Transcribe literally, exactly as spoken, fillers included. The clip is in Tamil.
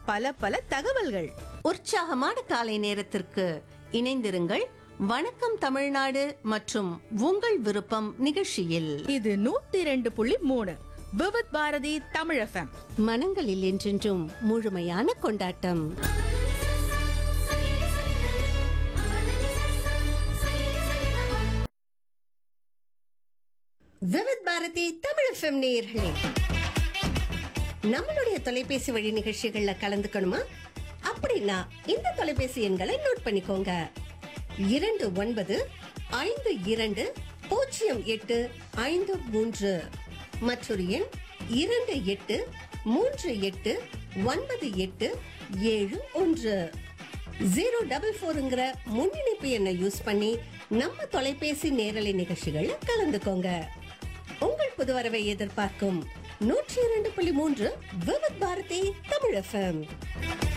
பல பல தகவல்கள். உற்சாகமான காலை நேரத்திற்கு இணைந்திருங்கள். வணக்கம் தமிழ்நாடு மற்றும் உங்கள் விருப்பம் நிகழ்ச்சியில். இது நூத்தி இரண்டு புள்ளி மூணு விவித் பாரதி தமிழ் எஃப்எம். மனங்களில் என்றென்றும் முழுமையான கொண்டாட்டம். விவித் பாரதி தமிழ் எஃப்எம் நேயர்களே, நம்மளுடைய தொலைபேசி வழி நிகழ்ச்சிகள்ல கலந்துக்கணுமா? அப்படின்னா இந்த தொலைபேசி எண்களை நோட் பண்ணிக்கோங்க. இரண்டு ஒன்பது ஐந்து இரண்டு பூஜ்ஜியம் எட்டு ஐந்து மூன்று மற்றொரு எண் இரண்டு எட்டு மூன்று எட்டு ஒன்பது எட்டு ஏழு ஒன்று. ஜீரோ டபுள் போர்ங்கிற முன்னிணைப்பு எண்ணை யூஸ் பண்ணி நம்ம தொலைபேசி நேரலை நிகழ்ச்சிகள்ல கலந்துக்கோங்க. உங்கள் புதுவரவை எதிர்பார்க்கும் நூற்றி இரண்டு புள்ளி மூன்று விவித் பாரதி தமிழ் எஃப்எம்.